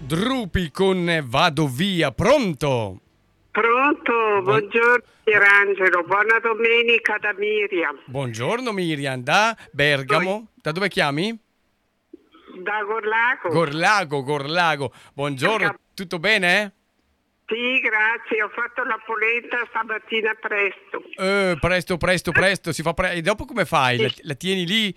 Drupi con Vado via, pronto? Pronto, buongiorno Pierangelo, buona domenica da Miriam. Buongiorno Miriam, da Bergamo. Da dove chiami? Da Gorlago. Gorlago. Buongiorno, tutto bene? Sì, grazie, ho fatto la polenta stamattina presto. Presto, si fa e dopo come fai? La tieni lì?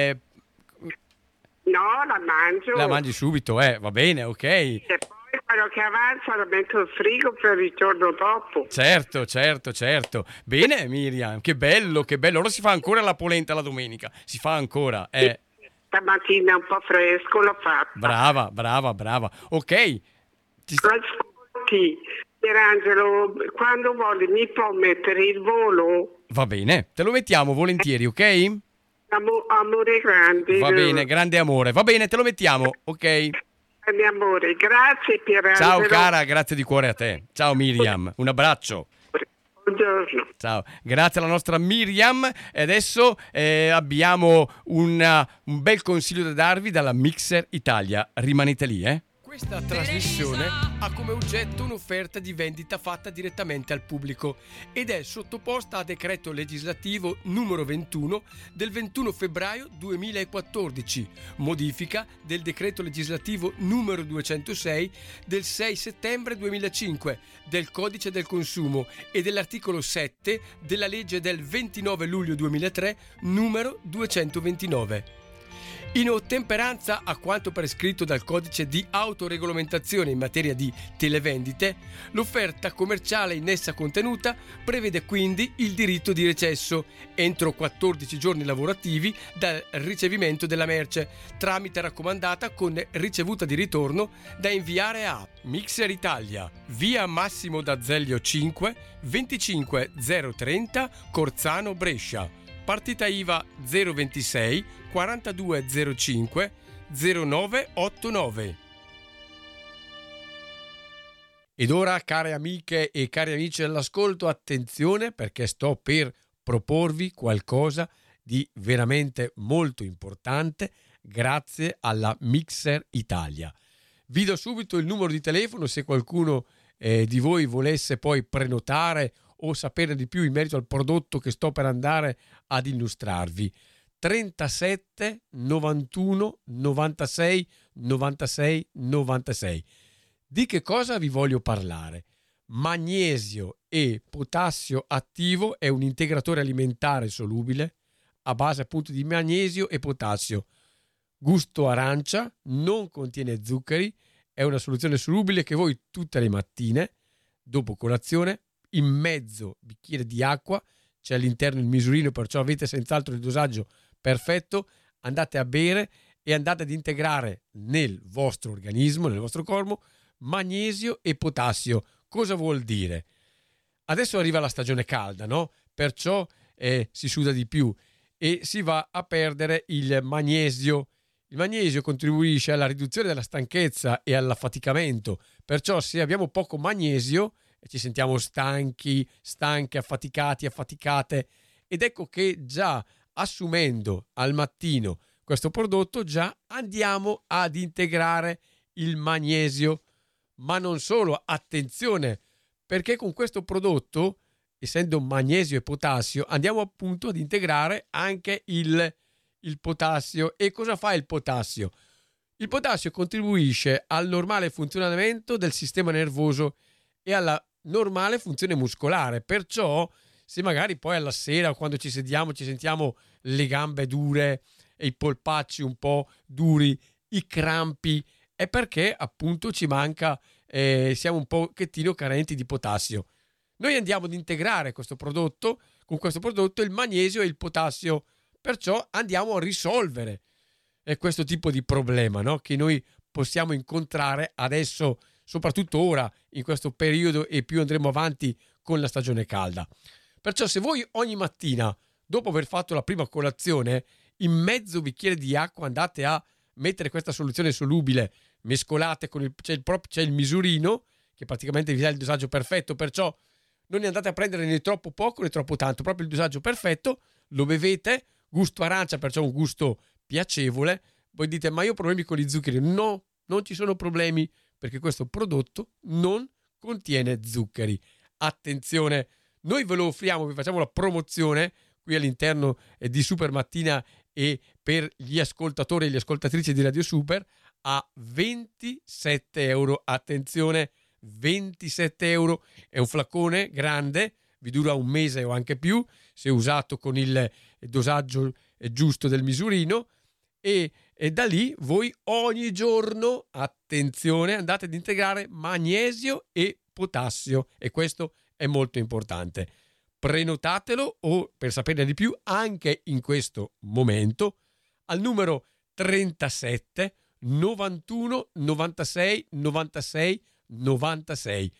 No, la mangio. La mangi subito, va bene, ok. E poi quello che avanza lo metto in frigo per il giorno dopo. Certo. Bene Miriam, che bello. Ora si fa ancora la polenta la domenica, si fa ancora. Stamattina un po' fresco l'ho fatto. Brava. Ok. Ascolti, Pierangelo, quando vuole mi può mettere il volo? Va bene, te lo mettiamo volentieri, ok? Amore grande. Va bene, grande amore. Va bene, te lo mettiamo, ok? Grande amore, grazie Pierangelo. Ciao cara, grazie di cuore a te. Ciao Miriam, un abbraccio. Buongiorno. Ciao, grazie alla nostra Miriam. E adesso abbiamo un bel consiglio da darvi dalla Mixer Italia. Rimanete lì, Questa trasmissione ha come oggetto un'offerta di vendita fatta direttamente al pubblico ed è sottoposta a decreto legislativo numero 21 del 21 febbraio 2014, modifica del decreto legislativo numero 206 del 6 settembre 2005 del Codice del Consumo e dell'articolo 7 della legge del 29 luglio 2003 numero 229. In ottemperanza a quanto prescritto dal codice di autoregolamentazione in materia di televendite, l'offerta commerciale in essa contenuta prevede quindi il diritto di recesso entro 14 giorni lavorativi dal ricevimento della merce tramite raccomandata con ricevuta di ritorno da inviare a Mixer Italia, via Massimo d'Azeglio 5, 25030 Corzano Brescia. Partita IVA 026 4205 0989. Ed ora, care amiche e cari amici all'ascolto, attenzione perché sto per proporvi qualcosa di veramente molto importante grazie alla Mixer Italia. Vi do subito il numero di telefono se qualcuno di voi volesse poi prenotare o sapere di più in merito al prodotto che sto per andare ad illustrarvi. 37 91 96 96 96. Di che cosa vi voglio parlare? Magnesio e potassio attivo è un integratore alimentare solubile a base appunto di magnesio e potassio. Gusto arancia, non contiene zuccheri, è una soluzione solubile che voi tutte le mattine, dopo colazione, in mezzo bicchiere di acqua, c'è all'interno il misurino, perciò avete senz'altro il dosaggio perfetto, andate a bere e andate ad integrare nel vostro organismo, nel vostro corpo, magnesio e potassio. Cosa vuol dire? Adesso arriva la stagione calda, no? Perciò si suda di più e si va a perdere il magnesio. Il magnesio contribuisce alla riduzione della stanchezza e all'affaticamento, perciò se abbiamo poco magnesio ci sentiamo stanchi, affaticati, affaticate, ed ecco che già assumendo al mattino questo prodotto già andiamo ad integrare il magnesio. Ma non solo, attenzione, perché con questo prodotto, essendo magnesio e potassio, andiamo appunto ad integrare anche il potassio. E cosa fa il potassio? Il potassio contribuisce al normale funzionamento del sistema nervoso e alla normale funzione muscolare, perciò se magari poi alla sera quando ci sediamo ci sentiamo le gambe dure e i polpacci un po' duri, i crampi, è perché appunto ci manca, siamo un pochettino carenti di potassio. Noi andiamo ad integrare con questo prodotto il magnesio e il potassio, perciò andiamo a risolvere questo tipo di problema, no? Che noi possiamo incontrare adesso, soprattutto ora in questo periodo, e più andremo avanti con la stagione calda. Perciò se voi ogni mattina, dopo aver fatto la prima colazione, in mezzo bicchiere di acqua andate a mettere questa soluzione solubile, mescolate con c'è il misurino che praticamente vi dà il dosaggio perfetto, perciò non ne andate a prendere né troppo poco né troppo tanto, proprio il dosaggio perfetto, lo bevete, gusto arancia, perciò un gusto piacevole. Voi dite: ma io ho problemi con gli zuccheri. No, non ci sono problemi, perché questo prodotto non contiene zuccheri. Attenzione, noi ve lo offriamo, vi facciamo la promozione qui all'interno di Super Mattina e per gli ascoltatori e le ascoltatrici di Radio Super a 27 euro. Attenzione, 27 euro, è un flacone grande, vi dura un mese o anche più se usato con il dosaggio giusto del misurino, e da lì voi ogni giorno, attenzione, andate ad integrare magnesio e potassio, e questo è molto importante. Prenotatelo o per saperne di più anche in questo momento al numero 37 91 96 96 96.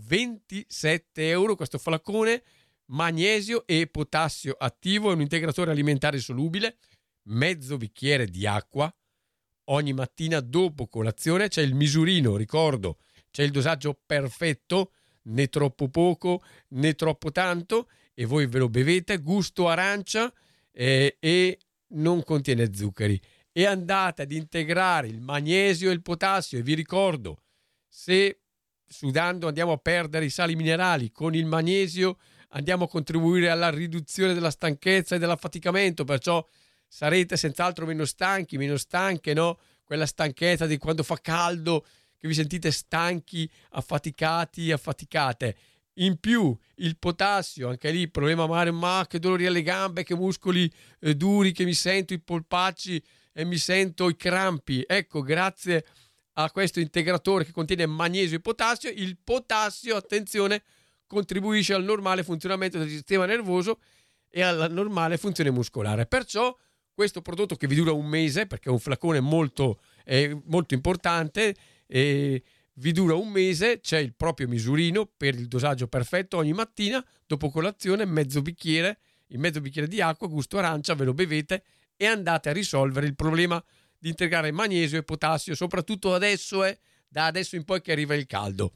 27 euro questo flacone, magnesio e potassio attivo, è un integratore alimentare solubile, mezzo bicchiere di acqua ogni mattina dopo colazione. C'è il misurino, ricordo, c'è il dosaggio perfetto, né troppo poco né troppo tanto, e voi ve lo bevete, gusto arancia, e non contiene zuccheri, e andate ad integrare il magnesio e il potassio. E vi ricordo, se sudando andiamo a perdere i sali minerali, con il magnesio andiamo a contribuire alla riduzione della stanchezza e dell'affaticamento, perciò sarete senz'altro meno stanchi, meno stanche, no? Quella stanchezza di quando fa caldo, che vi sentite stanchi, affaticati, affaticate. In più il potassio, anche lì problema ma che dolori alle gambe, che muscoli duri, che mi sento i polpacci e mi sento i crampi. Ecco, grazie a questo integratore che contiene magnesio e potassio, il potassio, attenzione, contribuisce al normale funzionamento del sistema nervoso e alla normale funzione muscolare. Perciò questo prodotto, che vi dura un mese, perché è un flacone molto importante, vi dura un mese, c'è il proprio misurino per il dosaggio perfetto ogni mattina, dopo colazione, mezzo bicchiere di acqua, gusto arancia, ve lo bevete e andate a risolvere il problema di integrare magnesio e potassio, soprattutto adesso, da adesso in poi che arriva il caldo.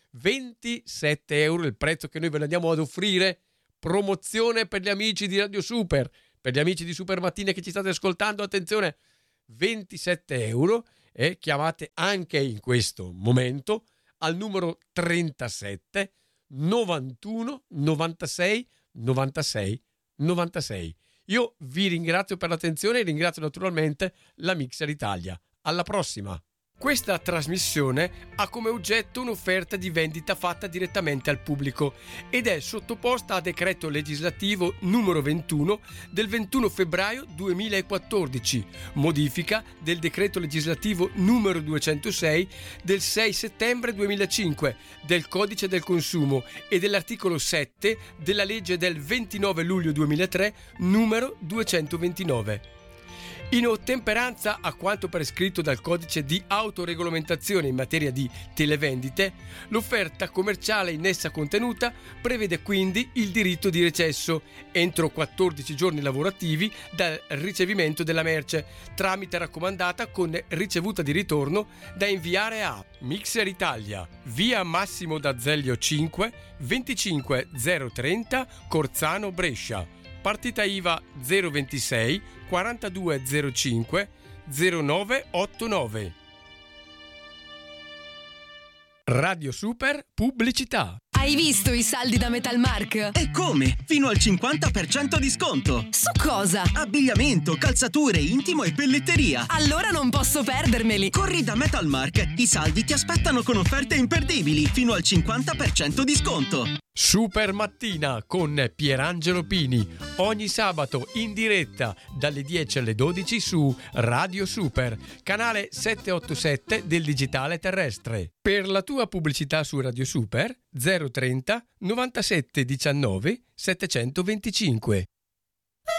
27 euro il prezzo che noi ve ne andiamo ad offrire, promozione per gli amici di Radio Super, per gli amici di Super Mattina che ci state ascoltando, attenzione, 27 euro, e chiamate anche in questo momento al numero 37 91 96 96 96. Io vi ringrazio per l'attenzione e ringrazio naturalmente la Mixer Italia. Alla prossima! Questa trasmissione ha come oggetto un'offerta di vendita fatta direttamente al pubblico ed è sottoposta a decreto legislativo numero 21 del 21 febbraio 2014, modifica del decreto legislativo numero 206 del 6 settembre 2005 del Codice del Consumo e dell'articolo 7 della legge del 29 luglio 2003 numero 229. In ottemperanza a quanto prescritto dal codice di autoregolamentazione in materia di televendite, l'offerta commerciale in essa contenuta prevede quindi il diritto di recesso entro 14 giorni lavorativi dal ricevimento della merce, tramite raccomandata con ricevuta di ritorno da inviare a Mixer Italia, via Massimo d'Azeglio 5, 25030, Corzano, Brescia. Partita IVA 026 4205 0989. Radio Super Pubblicità. Hai visto i saldi da Metalmark? E come? Fino al 50% di sconto! Su cosa? Abbigliamento, calzature, intimo e pelletteria. Allora non posso perdermeli! Corri da Metalmark, i saldi ti aspettano con offerte imperdibili, fino al 50% di sconto. Super Mattina con Pierangelo Pini, ogni sabato in diretta dalle 10 alle 12 su Radio Super, canale 787 del digitale terrestre. Per la tua pubblicità su Radio Super 030 97 19 725.